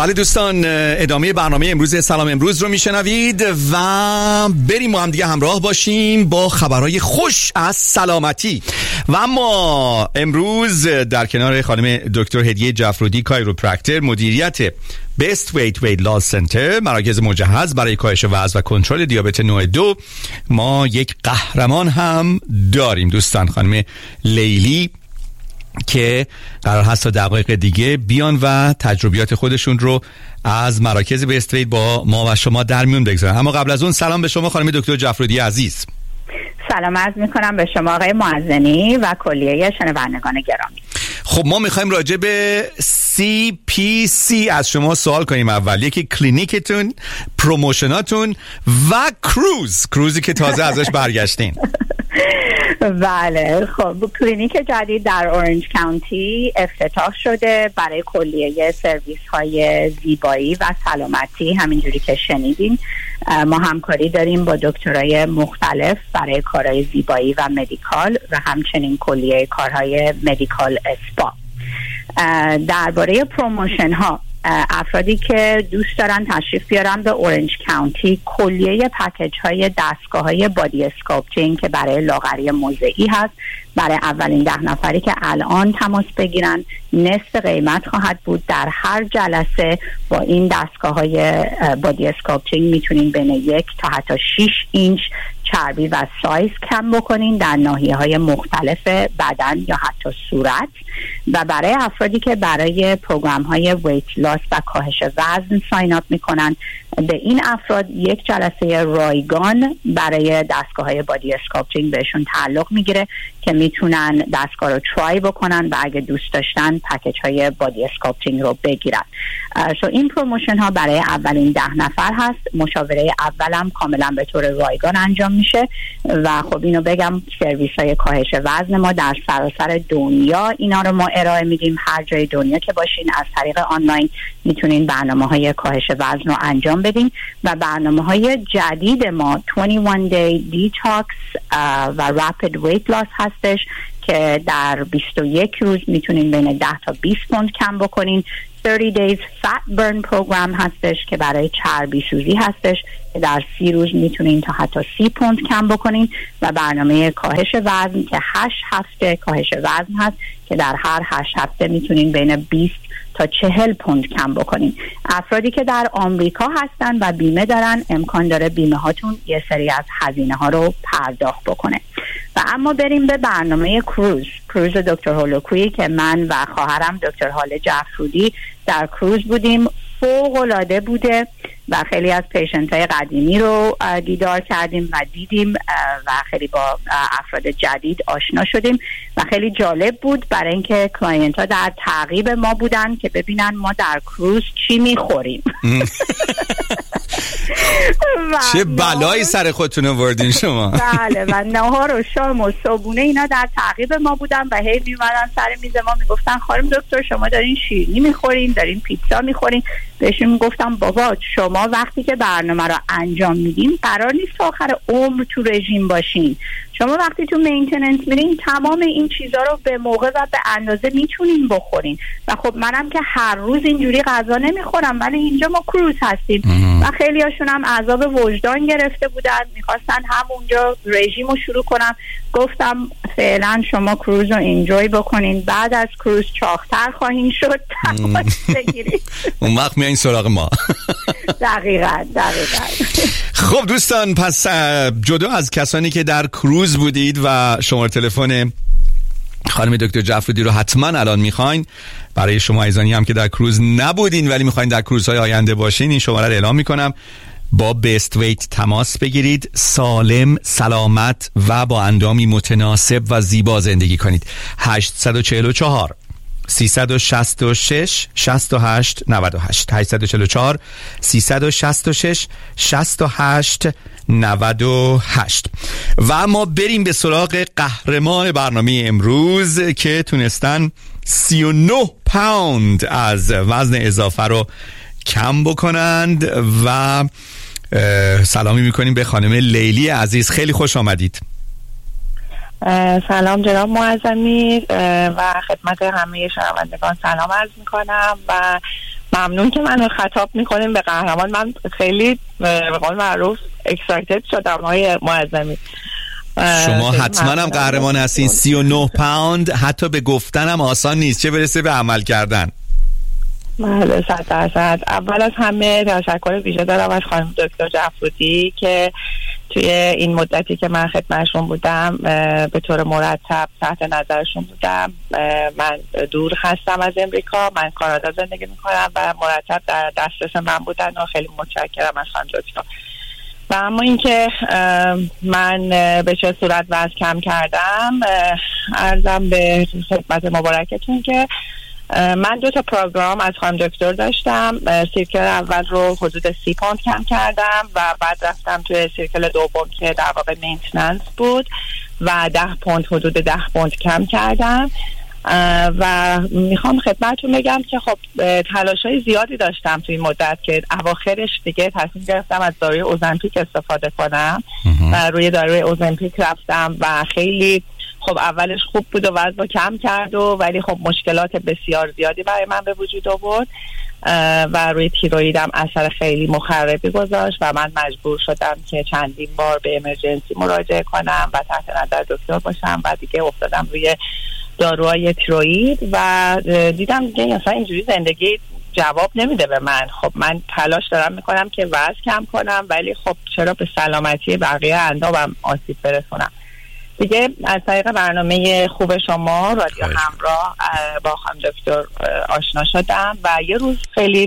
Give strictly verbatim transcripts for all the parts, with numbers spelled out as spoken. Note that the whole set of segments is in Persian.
بله دوستان، ادامه برنامه امروز سلام امروز رو میشنوید و بریم با هم دیگه همراه باشیم با خبرهای خوش از سلامتی. و اما امروز در کنار خانم دکتر هدیه جعفرودی، کایروپرکتر، مدیریت Best Weight Weight Loss Center، مراکز مجهز برای کاهش وزن و کنترل دیابت نوع دو، ما یک قهرمان هم داریم دوستان، خانم لیلی، که قرار هست تا دقایق دیگه بیان و تجربیات خودشون رو از مراکز بیست ویت با ما و شما در میون بگذارن. اما قبل از اون سلام به شما خانم دکتر جعفرودی عزیز. سلام عرض میکنم به شما آقای معزنی و کلیه شنوندگان گرامی. خب ما میخوایم راجع به سی پی سی از شما سوال کنیم. اول یکی کلینیکتون، پروموشناتون و کروز کروزی که تازه ازش برگشتین. بله، خب کلینیک جدید در اورنج کانتی افتتاح شده برای کلیه سرویس های زیبایی و سلامتی. همینجوری که شنیدین ما همکاری داریم با دکترای مختلف برای کارهای زیبایی و مدیکال و همچنین کلیه کارهای مدیکال اسپا. درباره پروموشن ها، افرادی که دوست دارن تشریف بیارن به اورنج کانتی، کلیه پکیج های دستگاه های بادی اسکالپچینگ که برای لاغری موضعی هست، برای اولین ده نفری که الان تماس بگیرن نصف قیمت خواهد بود. در هر جلسه با این دستگاه های بادی اسکالپچینگ میتونین بین یک تا حتی شش اینچ چربی و سایز کم بکنین در ناحیه های مختلف بدن یا حتی صورت. و برای افرادی که برای پروگرام های ویت لاس و کاهش وزن ساین اپ میکنن، به این افراد یک جلسه رایگان برای دستگاه های بادی اسکالپچینگ بهشون تعلق میگیره که میتونن دستگاه رو ترای بکنن و اگه دوست داشتن پکیج های بادی اسکالپچینگ رو بگیرن. سو این پروموشن ها برای اولین ده نفر هست. مشاوره اولم کاملا به طور رایگان انجام میشه و خب اینو بگم سرویس های کاهش وزن ما در سراسر دنیا اینا رو ما ارائه میدیم. هر جای دنیا که باشین از طریق آنلاین میتونین برنامه های کاهش وزن رو انجام بدین و برنامه های جدید ما بیست و یک دی دیتاکس و رپید ویت لاس هستش که در بیست و یک روز میتونین بین ده تا بیست پوند کم بکنین. سی days fat burn program هستش که برای چربی سوزی هستش که در سی روز میتونین تا حتی سی پوند کم بکنین و برنامه کاهش وزن که هشت هفته کاهش وزن هست که در هر هشت هفته میتونین بین بیست تا چهل پوند کم بکنین. افرادی که در آمریکا هستن و بیمه دارن امکان داره بیمه هاتون یه سری از هزینه ها رو پرداخت بکنه. و اما بریم به برنامه کروز کروز دکتر هولوکویی که من و خواهرم دکتر هاله جعفرودی در کروز بودیم. فوق العاده بوده و خیلی از پیشنت های قدیمی رو دیدار کردیم و دیدیم و خیلی با افراد جدید آشنا شدیم و خیلی جالب بود برای اینکه کلاینت ها در تعقیب ما بودن که ببینن ما در کروز چی میخوریم. چه بلایی سر خودتون آوردین شما. بله، و نهار و شام و صبحونه اینا در تعقیب ما بودن و هی میومدن سر میز ما میگفتن خانم دکتر شما دارین شیرینی میخورین، دارین پیتزا میخورین. بهشون میگفتم بابا شما وقتی که برنامه رو انجام میدین قرار نیست آخر عمر تو رژیم باشین. شما وقتی تو مینتیننس میرین تمام این چیزا رو به موقع و به اندازه میتونین بخورین. و خب منم که هر روز اینجوری غذا نمیخورم ولی اینجا ما کروز هستیم و خیلی هاشون هم عذاب وجدان گرفته بودن، میخواستن همونجا رژیم رو شروع کنم. گفتم فعلا شما کروز رو انجوی بکنین، بعد از کروز چاق‌تر خواهیم شد تماس بگیرید. اون وقت میایین سراغ ما. دقیقاً دقیقاً. خب دوستان، پس جدا از کسانی که در کروز بودید و شماره تلفن خانم دکتر جعفرودی رو حتما الان میخواین، برای شما عزیزانی هم که در کروز نبودین ولی میخواین در کروزهای آینده باشین، این شماره رو اعلام میکنم. با بیست ویت تماس بگیرید، سالم، سلامت و با اندامی متناسب و زیبا زندگی کنید. هشت چهار چهار سیصد و شصت و شش شصت و هشت نود و هشت هشت چهار چهار سیصد و شصت و شش شصت و هشت نود و هشت. و ما بریم به سراغ قهرمان برنامه امروز که تونستن سی و نه پوند از وزن اضافه رو کم بکنند و سلامی میکنیم به خانم لیلی عزیز. خیلی خوش آمدید. سلام جناب معظمی و خدمت همه شنوندگان سلام عرض میکنم و ممنون که منو خطاب میکنیم به قهرمان. من خیلی به قول معروف اکسایتد شدم آقای معظمی. شما حتما هم قهرمان هستین. سی و نه پوند حتی به گفتنم آسان نیست، چه برسه به عمل کردن. بله صد درصد. اول از همه تشکر ویژه دارم از خانم دکتر جعفرودی که توی این مدتی که من خدمتشون بودم به طور مرتب تحت نظرشون بودم. من دور هستم از امریکا، من کانادا زندگی میکنم و مرتب در دسترس من بودن و خیلی متشکرم از خانم دکتر. و اما اینکه من به چه صورت وزن کم کردم، عرضم به خدمت مبارکتون که من دو تا پروگرام از خانم دکتر داشتم. سیرکل اول رو حدود سی پوند کم کردم و بعد رفتم توی سیرکل دوم که در واقع مینتیننس بود و ده پوند حدود ده پوند کم کردم. و میخوام خدمتتون بگم که خب تلاشای زیادی داشتم توی این مدت که اواخرش دیگه تصمیم گرفتم از داروی اوزمپیک استفاده کنم و روی داروی اوزمپیک رفتم و خیلی خب اولش خوب بود و وزن کم کرد و ولی خب مشکلات بسیار زیادی برای من به وجود آورد و روی تیرویدم اثر خیلی مخربی گذاشت و من مجبور شدم که چندین بار به امرجنسی مراجعه کنم و تحت نظر دکتر باشم و دیگه افتادم روی داروهای تیروید و دیدم دیگه اصلا اینجوری زندگی جواب نمیده به من. خب من تلاش دارم میکنم که وزن کم کنم ولی خب چرا به سلامتی بقیه اندامم آسیب برسونم. دیگه از طریق برنامه خوب شما رادیو همراه با خانم دکتر آشنا شدم و یه روز خیلی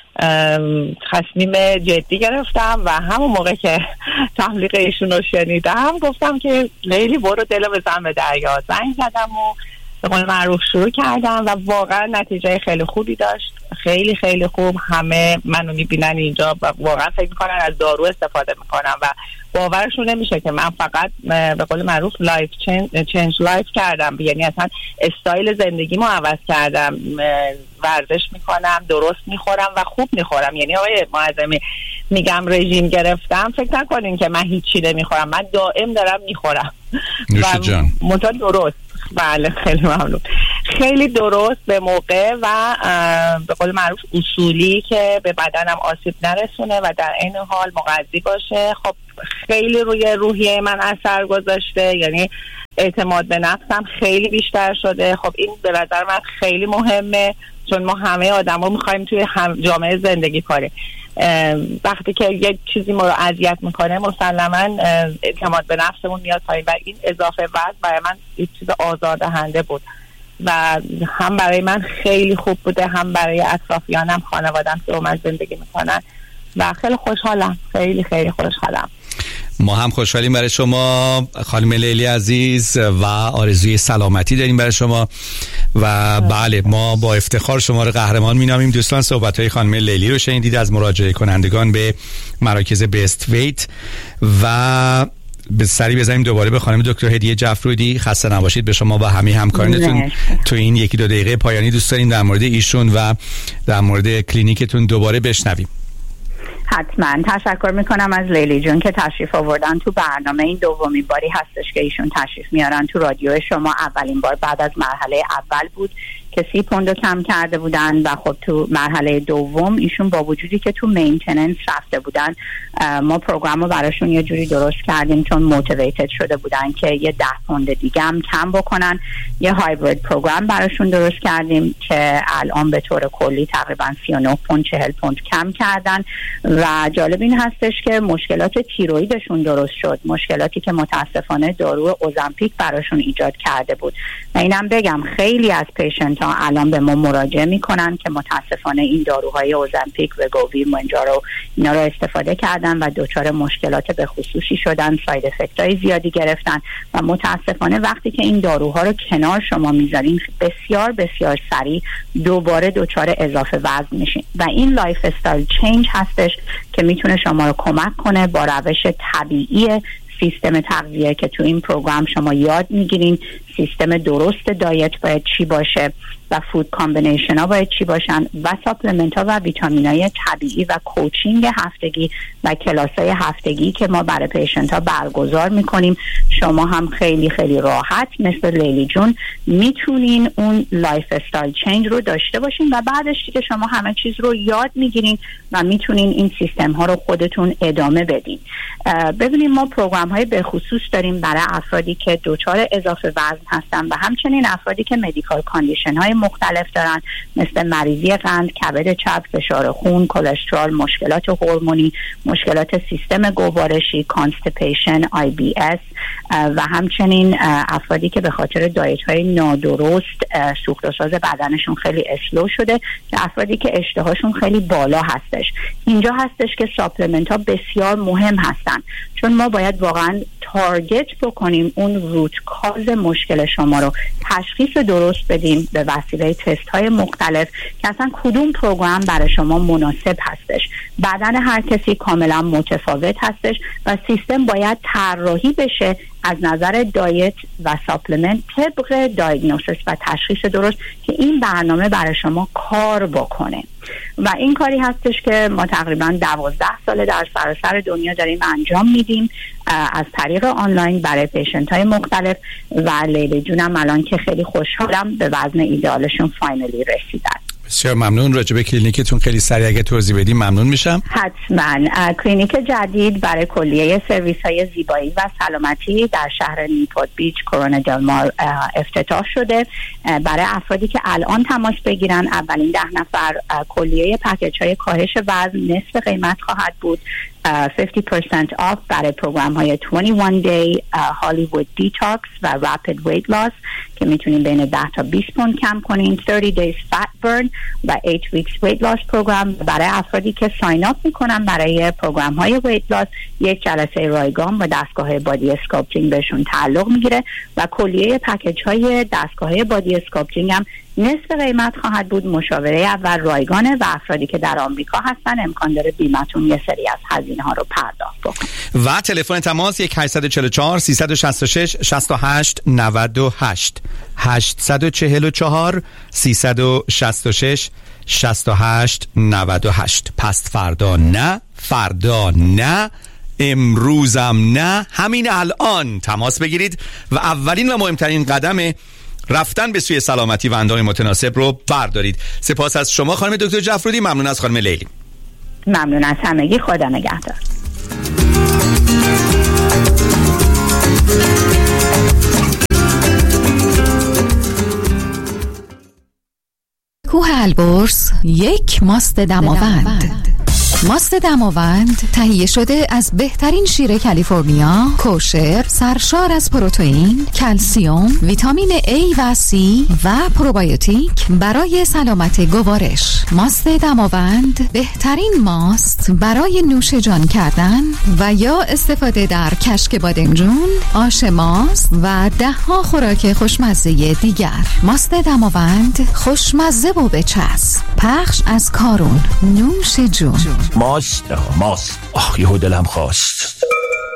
تصمیم جدی گرفتم و همون موقع که تبلیغ ایشون رو شنیدم گفتم که لیلی برو دلو بزن به دریا. زنگ زدم و به قول معروف شروع کردم و واقعا نتیجه خیلی خوبی داشت. خیلی خیلی خوب. همه منو میبینن اینجا و واقعا فکر میکنن از دارو استفاده میکنم و باورشون نمیشه که من فقط به قول معروف لایف چنج لایف کردم، یعنی اصلا استایل زندگیمو عوض کردم. ورزش میکنم، درست میخورم و خوب میخورم. یعنی آقای معظمی میگم رژیم گرفتم، فکر نکنین که من هیچی نمیخورم، من دائم دارم میخورم نوش جان. منتها درست. بله خیلی ممنون. خیلی درست به موقع و به قول معروف اصولی که به بدنم آسیب نرسونه و در این حال مغذی باشه. خب خیلی روی روحیه من اثر گذاشته، یعنی اعتماد به نفسم خیلی بیشتر شده. خب این به نظر من خیلی مهمه چون ما همه آدم ها میخوایم توی هم جامعه زندگی کنیم. وقتی که یه چیزی ما رو اذیت میکنه مسلما اعتماد به نفسمون میاد پایین و این اضافه وزن برای من یه چیز آزاردهنده بود و هم برای من خیلی خوب بوده، هم برای اطرافیانم، خانوادم که اومد زندگی میکنن و خیلی خوشحالم. خیلی خیلی خوشحالم. ما هم خوشحالیم برای شما خانم لیلی عزیز و آرزوی سلامتی داریم برای شما و بله ما با افتخار شما رو قهرمان مینامیم. دوستان صحبت‌های خانم لیلی رو شنیدید از مراجعه کنندگان به مراکز بیست ویت و به سری بزنیم دوباره به خانم دکتر هدیه جعفرودی. خسته نباشید به شما و همه همکارانتون تو این یکی دو دقیقه پایانی. دوست داریم در مورد ایشون و در مورد کلینیکتون دوباره بشنویم. حتما. تشکر میکنم از لیلی جون که تشریف آوردن تو برنامه. این دومین باری هستش که ایشون تشریف میارن تو رادیو شما. اولین بار بعد از مرحله اول بود که سی پوند کم کرده بودن و خب تو مرحله دوم ایشون با وجودی که تو مینتیننس رفته بودن ما پروگرام رو براشون یه جوری درست کردیم چون موتیویتد شده بودن که یه ده پوند دیگه هم کم بکنن. یه هایبرید پروگرام براشون درست کردیم که الان به طور کلی تقریبا سی و نه پوند چهل پوند کم کردن و جالب این هستش که مشکلات تیرویدشون درست شد، مشکلاتی که متاسفانه دارو اوزمپیک براشون ایجاد کرده بود. و اینم بگم خیلی از پیشنت ها الان به ما مراجعه میکنن که متاسفانه این داروهای اوزمپیک و گووی منجارو اینا رو استفاده کردن و دچار مشکلات به خصوصی شدن، ساید افکت های زیادی گرفتن و متاسفانه وقتی که این داروها رو کنار شما میذارین بسیار بسیار سریع دوباره دچار اضافه وزن میشین و این لایف استایل چینج هستش که میتونه شما رو کمک کنه با روش طبیعی سیستم تغذیه که تو این پروگرام شما یاد میگیرین. سیستم درست دایت باید چی باشه و فود کامبینیشن ها باید چی باشن و ساپلمنت ها و ویتامین های طبیعی و کوچینگ هفتگی و کلاس های هفتگی که ما برای پیشنت ها برگزار میکنیم. شما هم خیلی خیلی راحت مثل لیلی جون میتونین اون لایف استایل چینج رو داشته باشین و بعدش که شما همه چیز رو یاد میگیرین و میتونین این سیستم ها رو خودتون ادامه بدین. ببینیم ما پروگرام های به خصوص داریم برای افرادی که دچار اضافه وزن هستن و همچنین افرادی که مدیکال کاندیشن های مختلف دارن مثل مریضی قند، کبد چپ، فشار خون، کلسترول، مشکلات هورمونی، مشکلات سیستم گوارشی، کانستیپیشن، آی بی اس و همچنین افرادی که به خاطر دایت های نادرست سوخت و ساز بدنشون خیلی اسلو شده و افرادی که اشتهاشون خیلی بالا هستش. اینجا هستش که ساپلمنت ها بسیار مهم هستن چون ما باید واقعا تارگت بکنیم اون روت کاز مشکل شما رو، تشخیص درست بدیم به وسیله تست های مختلف که اصلا کدوم پروگرام برای شما مناسب هستش. بدن هر کسی کاملا متفاوت هستش و سیستم باید طراحی بشه از نظر دایت و ساپلمنت طبق دایگنوستیس و تشخیص درست که این برنامه برای شما کار بکنه و این کاری هستش که ما تقریبا دوازده ساله در سراسر دنیا داریم انجام میدیم از طریق آنلاین برای پیشنت های مختلف و لیلی جونم الان که خیلی خوشحالم به وزن ایدئالشون فاینالی رسیدن. بسیار ممنون. راجع به کلینیکتون خیلی سریع اگه توضیح بدیم ممنون میشم. حتما. کلینیک جدید برای کلیه سرویس های زیبایی و سلامتی در شهر نیوپورت بیچ کرونا دل مار افتتاح شده. برای افرادی که الان تماس بگیرن اولین ده نفر کلیه پکیج های کاهش وزن نصف قیمت خواهد بود. پنجاه درصد آف برای پروگرام های بیست و یک دی هالیوود دیتاکس و رپید ویت لاس که میتونین بین ده تا بیست پوند کم کنین. سی دیز فات برن و هشت ویکس ویت لاس پروگرام. برای افرادی که ساین اپ میکنن برای پروگرام های ویت لاس یک جلسه رایگان و دستگاه بادی اسکالپینگ بهشون تعلق میگیره و کلیه پکیج های دستگاه بادی اسکالپینگ هم نصف قیمت خواهد بود. مشاوره اول رایگانه و افرادی که در آمریکا هستن امکان داره بیمتون یه سری از هزینه ها رو پرداخت بکنه. و تلفن تماس یک هشت چهار چهار سیصد و شصت و شش شصت و هشت نود و هشت هشت چهار چهار سیصد و شصت و شش شصت و هشت نود و هشت. پس فردا نه، فردا نه، امروزم نه، همین الان تماس بگیرید و اولین و مهمترین قدم رفتن به سوی سلامتی و اندام متناسب رو بردارید. سپاس از شما خانم دکتر جعفرودی. ممنون از خانم لیلی. ممنون از همگی. خدا نگهدار. کوه البرز یک ماست دماوند. ماست دماوند تهیه شده از بهترین شیر کالیفرنیا، کوشر، سرشار از پروتئین، کلسیوم، ویتامین A و C و پروبیوتیک برای سلامت گوارش. ماست دماوند بهترین ماست برای نوش جان کردن و یا استفاده در کشک بادمجون، آش ماست و ده ها خوراک خوشمزه دیگر. ماست دماوند خوشمزه و بچسب. پخش از کارون. نوش جون. ماست ماست آخ یهو دلم خواست.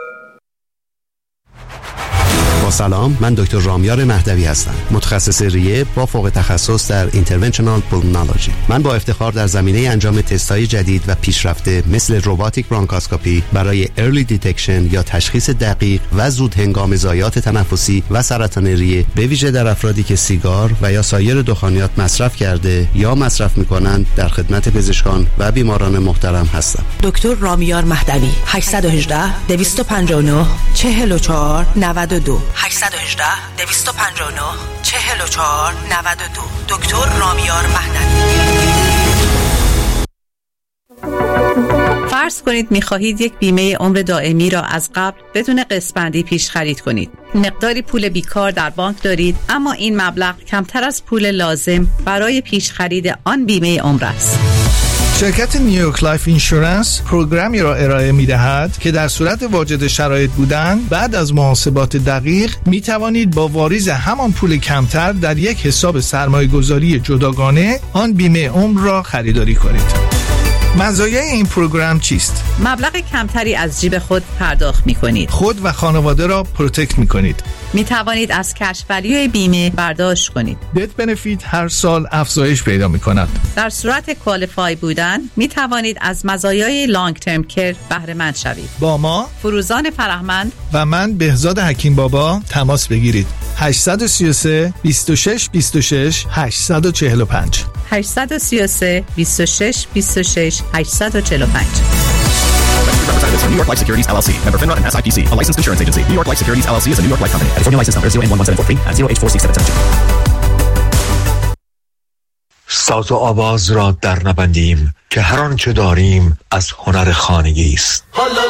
با سلام، من دکتر رامیار مهدوی هستم، متخصص ریه با فوق تخصص در اینترونشنال پولمونولوژی. من با افتخار در زمینه انجام تست‌های جدید و پیشرفته مثل روباتیک برانکاسکوپی برای ارلی دیتکشن یا تشخیص دقیق و زود هنگام ضایعات تنفسی و سرطان ریه، به ویژه در افرادی که سیگار و یا سایر دخانیات مصرف کرده یا مصرف می‌کنند، در خدمت پزشکان و بیماران محترم هستم. دکتر رامیار مهدوی. هشت یک هشت دویست و پنجاه و نه چهل و چهار نود و دو هشت یک هشت دویست و پنجاه و نه چهل و چهار نود و دو. دکتر رامیار مهدوی. فرض کنید می‌خواهید یک بیمه عمر دائمی را از قبل بدون قسط‌بندی پیش خرید کنید. مقداری پول بیکار در بانک دارید اما این مبلغ کمتر از پول لازم برای پیش خرید آن بیمه عمر است. شرکت نیویورک لایف اینشورنس پروگرامی را ارائه می‌دهد که در صورت واجد شرایط بودن بعد از محاسبات دقیق می توانید با واریز همان پول کمتر در یک حساب سرمایه‌گذاری جداگانه آن بیمه عمر را خریداری کنید. مزایای این پروگرام چیست؟ مبلغ کمتری از جیب خود پرداخت می‌کنید. خود و خانواده را پروتکت می‌کنید. می توانید از کش ولیو بیمه برداشت کنید. دت بنفیت هر سال افزایش پیدا می کند. در صورت کوالیفای بودن می توانید از مزایای لانگ ترم کیر بهره مند شوید. با ما فروزان فرهمند و من بهزاد حکیم بابا تماس بگیرید. هشت سه سه بیست و شش بیست و شش هشت چهار پنج هشت سه سه بیست و شش بیست و شش هشت چهار پنج. New York Life Securities L L C. Member FINRA and S I P C. A licensed insurance agency. New York Life Securities L L C is a New York Life company. California license number zero N one one seven four three and zero H four six seven seven two. ساز و آواز را در نبندیم که هر آنچه داریم از هنر خانگی است.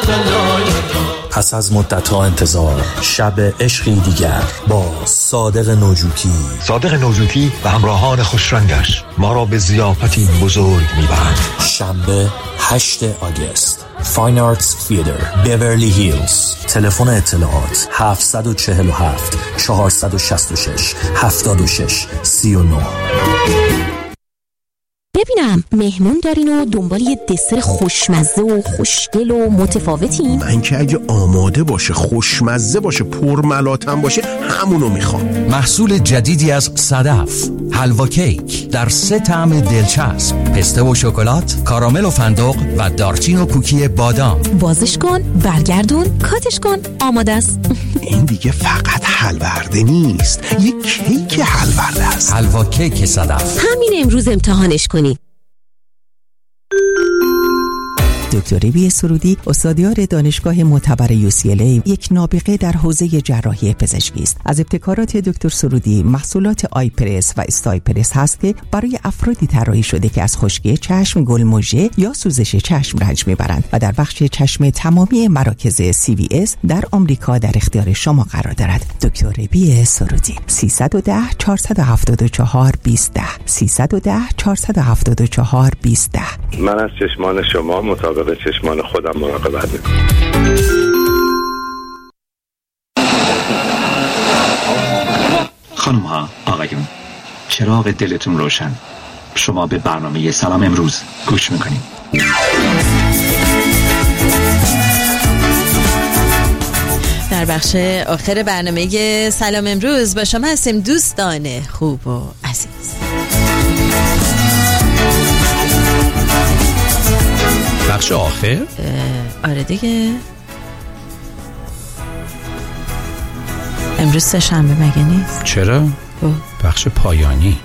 پس از مدت‌ها انتظار، شب عشقی دیگر با صادق نوجوتی. صادق نوجوتی و همراهان خوشرنگش ما را به ضیافتی بزرگ می‌برند. شنبه هشتم آگوست، فاین آرتس تئاتر، بیورلی هیلز. تلفن اطلاعات هفت چهار هفت چهار شش شش هفت شش سه نه. ببینم مهمون دارین و دنبال یه دسر خوشمزه و خوشگل و متفاوتین؟ من که اگه آماده باشه، خوشمزه باشه، پرملاتم باشه، همونو میخوام. محصول جدیدی از صدف، حلوا کیک در سه طعم دلچسب، پسته و شکلات، کارامل و فندق و دارچین و کوکی بادام. بازش کن، برگردون، کاتش کن، آماده است. این دیگه فقط حلورده نیست، یه کیک حلورده است. حلوا کیک صدف. همین امروز امتحانش کنی. دکتر بی سرودی استادیار دانشگاه معتبر یو سی ال ای یک نابغه در حوزه جراحی پزشکی است. از ابتکارات دکتر سرودی محصولات آی پرس و استای پرس هست که برای افرادی طراحی شده که از خشکی چشم، گلمژه یا سوزش چشم رنج میبرند و در بخش چشم تمامی مراکز سی وی اس در آمریکا در اختیار شما قرار دارد. دکتر بی سرودی سیصد و ده چهارصد و هفتاد و چهار بیست ده سیصد و ده چهارصد و هفتاد و چهار بیست ده. من از چشمان شما مطابق به چشمان خودم مراقبت میکنم. خانم ها، آقایون، چراغ دلتون روشن. شما به برنامه سلام امروز گوش میکنید. در بخش آخر برنامه سلام امروز با شما هستیم دوستان خوب و عزیز. بخش آخر؟ آره دیگه، امروز سه شنبه مگه نیست؟ چرا؟ او. بخش پایانی.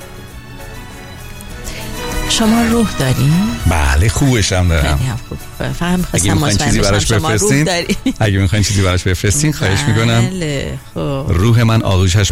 شما روح دارین؟ بله خوبش هم دارم. خیلی هم خوب. فهم خواستم اگه میخواین چیزی براش بفرستین، اگه میخواین چیزی براش بفرستین خواهش میکنم. بله خوب. روح من آغوشش